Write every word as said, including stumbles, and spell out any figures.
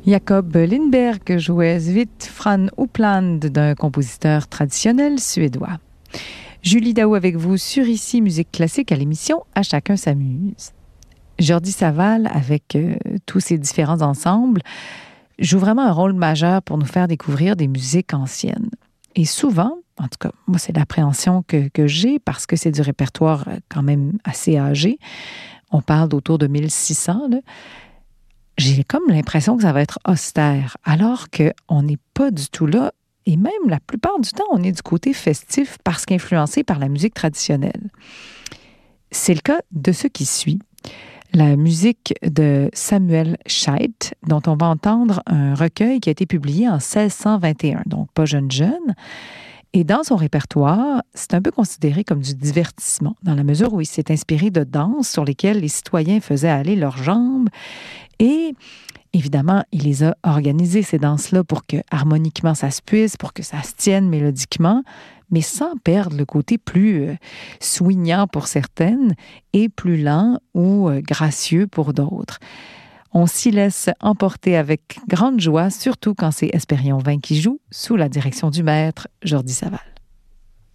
Jacob Lindberg jouait Svit Fran Uppland d'un compositeur traditionnel suédois. Julie Daou avec vous sur Ici Musique Classique à l'émission À chacun s'amuse. Jordi Savall, avec euh, tous ses différents ensembles, joue vraiment un rôle majeur pour nous faire découvrir des musiques anciennes. Et souvent, en tout cas, moi c'est l'appréhension que, que j'ai parce que c'est du répertoire quand même assez âgé. On parle d'autour de mille six cents, là. J'ai comme l'impression que ça va être austère, alors qu'on n'est pas du tout là. Et même la plupart du temps, on est du côté festif parce qu'influencé par la musique traditionnelle. C'est le cas de ce qui suit. La musique de Samuel Scheidt, dont on va entendre un recueil qui a été publié en seize cent vingt et un, donc pas jeune jeune. Et dans son répertoire, c'est un peu considéré comme du divertissement, dans la mesure où il s'est inspiré de danses sur lesquelles les citoyens faisaient aller leurs jambes. Et évidemment, il les a organisées, ces danses-là, pour que harmoniquement ça se puisse, pour que ça se tienne mélodiquement, mais sans perdre le côté plus euh, swingant pour certaines et plus lent ou euh, gracieux pour d'autres. On s'y laisse emporter avec grande joie, surtout quand c'est Espérion vingt qui joue, sous la direction du maître Jordi Savall.